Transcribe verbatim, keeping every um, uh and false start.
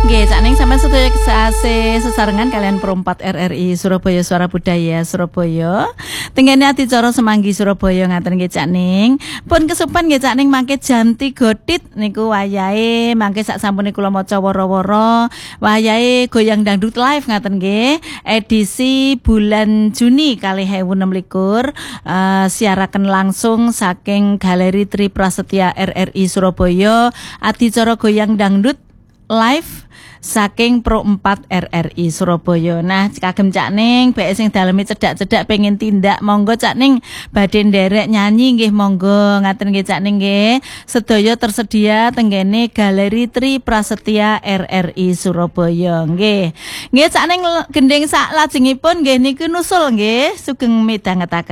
Nggih, sakning sampean sedaya sase sesarengan kalian perempat R R I Surabaya Suara Budaya Surabaya. Tenggene adicara semanggi Surabaya ngaten nggih Cakning. Pun kesupen nggih Cakning mangke jam tiga tit niku wayahe mangke sak sampune kula maca wara-wara wayahe goyang dangdut live ngaten nggih. Edisi bulan Juni kalih ewu enem likur uh, siaraken langsung saking Galeri Tri Prasetya R R I Surabaya adicara goyang dangdut live saking Pro empat R R I Surabaya. Nah, kagem Cakning bae sing daleme cedak-cedak pengen tindak monggo Cakning badhe nderek nyanyi nggih monggo ngaten nggih Cakning nggih. Sedaya tersedia tenggene Galeri Tri Prasetya R R I Surabaya nggih. Nggih Cakning gending sak lajengipun nggih niku nusul nggih sugeng midhangetaken